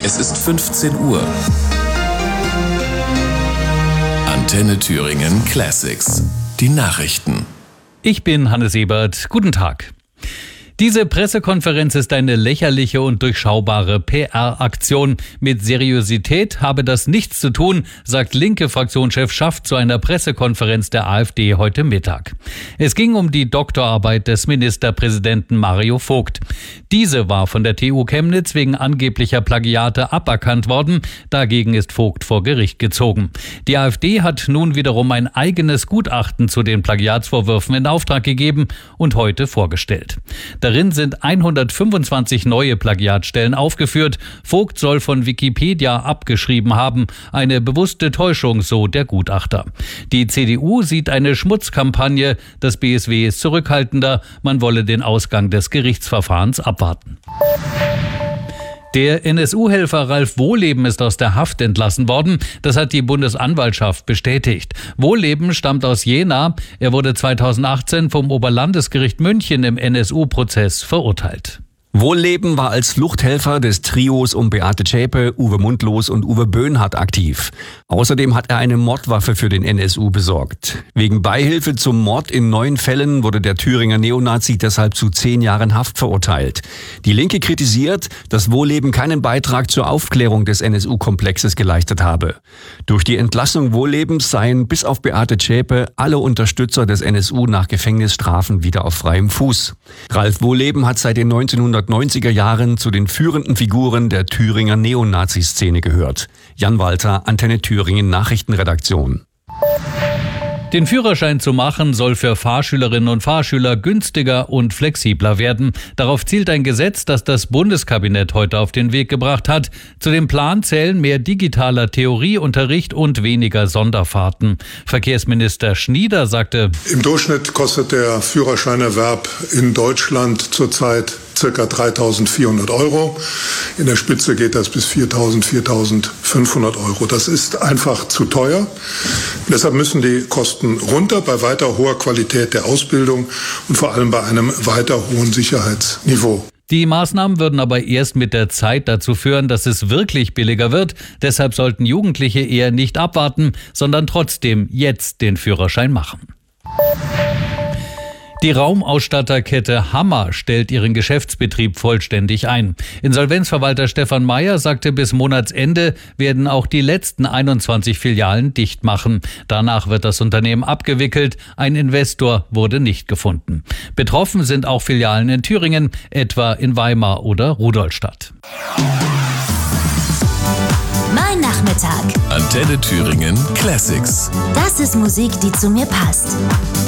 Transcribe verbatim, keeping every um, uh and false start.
Es ist fünfzehn Uhr. Antenne Thüringen Classics. Die Nachrichten. Ich bin Hannes Ebert. Guten Tag. Diese Pressekonferenz ist eine lächerliche und durchschaubare P R-Aktion. Mit Seriosität habe das nichts zu tun, sagt linke Fraktionschef Schaft zu einer Pressekonferenz der AfD heute Mittag. Es ging um die Doktorarbeit des Ministerpräsidenten Mario Vogt. Diese war von der T U Chemnitz wegen angeblicher Plagiate aberkannt worden. Dagegen ist Vogt vor Gericht gezogen. Die AfD hat nun wiederum ein eigenes Gutachten zu den Plagiatsvorwürfen in Auftrag gegeben und heute vorgestellt. Darin sind hundertfünfundzwanzig neue Plagiatstellen aufgeführt. Vogt soll von Wikipedia abgeschrieben haben. Eine bewusste Täuschung, so der Gutachter. Die C D U sieht eine Schmutzkampagne. Das B S W ist zurückhaltender. Man wolle den Ausgang des Gerichtsverfahrens abwarten. Der N S U-Helfer Ralf Wohleben ist aus der Haft entlassen worden. Das hat die Bundesanwaltschaft bestätigt. Wohleben stammt aus Jena. Er wurde zweitausendachtzehn vom Oberlandesgericht München im N S U-Prozess verurteilt. Wohleben war als Fluchthelfer des Trios um Beate Zschäpe, Uwe Mundlos und Uwe Böhnhardt aktiv. Außerdem hat er eine Mordwaffe für den N S U besorgt. Wegen Beihilfe zum Mord in neun Fällen wurde der Thüringer Neonazi deshalb zu zehn Jahren Haft verurteilt. Die Linke kritisiert, dass Wohleben keinen Beitrag zur Aufklärung des N S U-Komplexes geleistet habe. Durch die Entlassung Wohlebens seien bis auf Beate Zschäpe alle Unterstützer des N S U nach Gefängnisstrafen wieder auf freiem Fuß. Ralf Wohleben hat seit den neunzehnhundertneunziger Jahren zu den führenden Figuren der Thüringer Neonazi-Szene gehört. Jan Walter, Antenne Thüringen Nachrichtenredaktion. Den Führerschein zu machen soll für Fahrschülerinnen und Fahrschüler günstiger und flexibler werden. Darauf zielt ein Gesetz, das das Bundeskabinett heute auf den Weg gebracht hat. Zu dem Plan zählen mehr digitaler Theorieunterricht und weniger Sonderfahrten. Verkehrsminister Schnieder sagte: Im Durchschnitt kostet der Führerscheinerwerb in Deutschland zurzeit circa dreitausendvierhundert Euro. In der Spitze geht das bis viertausend, viertausendfünfhundert Euro. Das ist einfach zu teuer. Deshalb müssen die Kosten runter bei weiter hoher Qualität der Ausbildung und vor allem bei einem weiter hohen Sicherheitsniveau. Die Maßnahmen würden aber erst mit der Zeit dazu führen, dass es wirklich billiger wird. Deshalb sollten Jugendliche eher nicht abwarten, sondern trotzdem jetzt den Führerschein machen. Die Raumausstatterkette Hammer stellt ihren Geschäftsbetrieb vollständig ein. Insolvenzverwalter Stefan Meyer sagte, bis Monatsende werden auch die letzten einundzwanzig Filialen dicht machen. Danach wird das Unternehmen abgewickelt. Ein Investor wurde nicht gefunden. Betroffen sind auch Filialen in Thüringen, etwa in Weimar oder Rudolstadt. Mein Nachmittag. Antenne Thüringen Classics. Das ist Musik, die zu mir passt.